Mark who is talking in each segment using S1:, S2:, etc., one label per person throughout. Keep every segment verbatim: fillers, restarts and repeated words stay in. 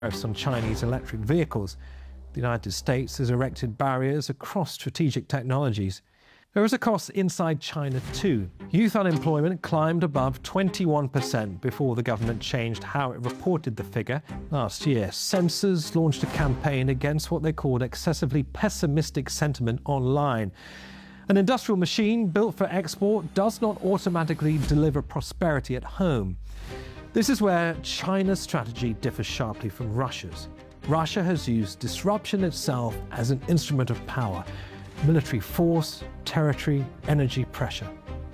S1: on Chinese electric vehicles. The United States has erected barriers across strategic technologies. There is a cost inside China too. Youth unemployment climbed above twenty-one percent before the government changed how it reported the figure. Last year, censors launched a campaign against what they called excessively pessimistic sentiment online. An industrial machine built for export does not automatically deliver prosperity at home. This is where China's strategy differs sharply from Russia's. Russia has used disruption itself as an instrument of power, military force, territory, energy pressure.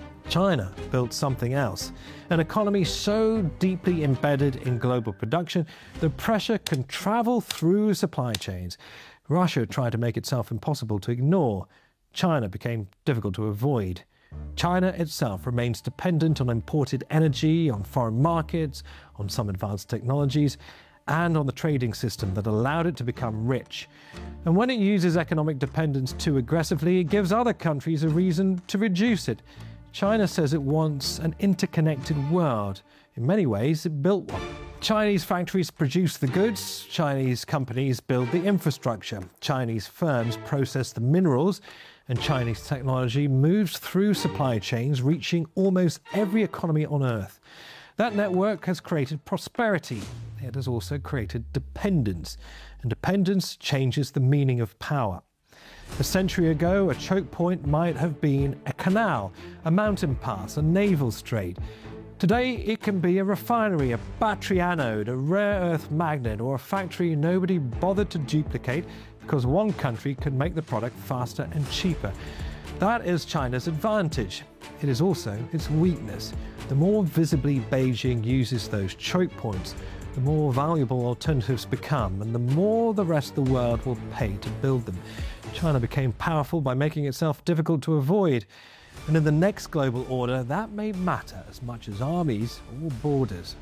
S1: China built something else, an economy so deeply embedded in global production that pressure can travel through supply chains. Russia tried to make itself impossible to ignore. China became difficult to avoid. China itself remains dependent on imported energy, on foreign markets, on some advanced technologies, and on the trading system that allowed it to become rich. And when it uses economic dependence too aggressively, it gives other countries a reason to reduce it. China says it wants an interconnected world. In many ways, it built one. Chinese factories produce the goods, Chinese companies build the infrastructure, Chinese firms process the minerals, and Chinese technology moves through supply chains, reaching almost every economy on Earth. That network has created prosperity. It has also created dependence, and dependence changes the meaning of power. A century ago, a choke point might have been a canal, a mountain pass, a naval strait. Today, it can be a refinery, a battery anode, a rare earth magnet, or a factory nobody bothered to duplicate because one country could make the product faster and cheaper. That is China's advantage. It is also its weakness. The more visibly Beijing uses those choke points, the more valuable alternatives become, and the more the rest of the world will pay to build them. China became powerful by making itself difficult to avoid. And in the next global order, that may matter as much as armies or borders.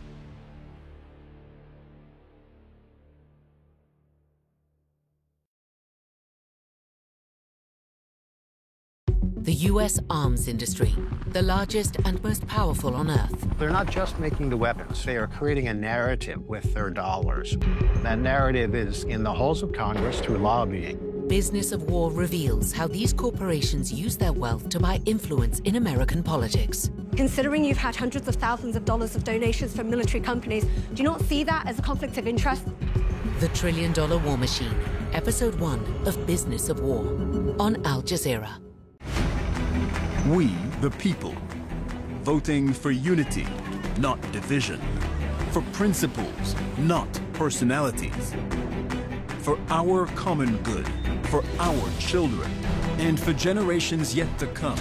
S2: The U S arms industry, the largest and most powerful on Earth.
S3: They're not just making the weapons, they are creating a narrative with their dollars. That narrative is in the halls of Congress through lobbying.
S2: Business of War reveals how these corporations use their wealth to buy influence in American politics.
S4: Considering you've had hundreds of thousands of dollars of donations from military companies, do you not see that as a conflict of interest?
S2: The Trillion Dollar War Machine, Episode one of Business of War, on Al Jazeera.
S5: We, the people, voting for unity, not division, for principles, not personalities, for our common good, for our children, and for generations yet to come.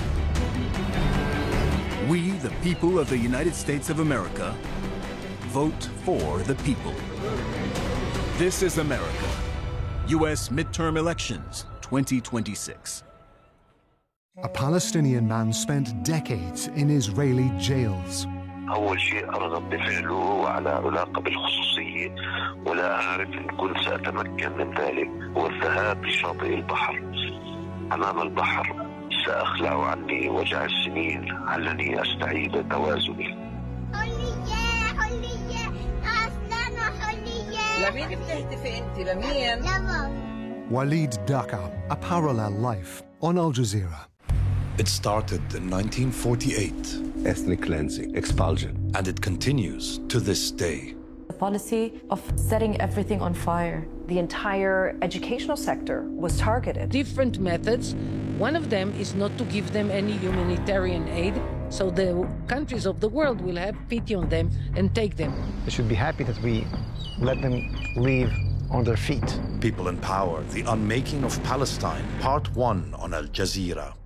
S5: We, the people of the United States of America, vote for the people. This is America. U S midterm elections twenty twenty-six.
S6: A Palestinian man spent decades in Israeli jails.
S7: أول شيء أرغب بفعله على علاقة بالخصوصية ولا أعرف إن كنت سأتمكن من ذلك هو الذهاب لشاطئ البحر. أمام البحر سأخلع عني وجع السنين علني أستعيد توازني.
S8: حرية حرية أصلاً حرية.
S9: لمين بتهتفي أنت لمين؟
S8: لمام.
S6: Walid Daka, A Parallel Life, on Al Jazeera.
S10: It started in nineteen forty-eight.
S11: Ethnic cleansing, expulsion.
S10: And it continues to this day.
S12: The policy of setting everything on fire.
S13: The entire educational sector was targeted.
S9: Different methods. One of them is not to give them any humanitarian aid, so the countries of the world will have pity on them and take them.
S3: They should be happy that we let them leave on their feet.
S10: People in Power, The Unmaking of Palestine, Part one on Al Jazeera.